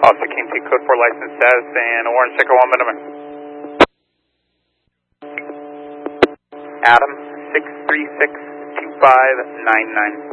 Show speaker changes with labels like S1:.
S1: Officer King T, code 4 license status and orange checker 1 minimum. Adam 6362599.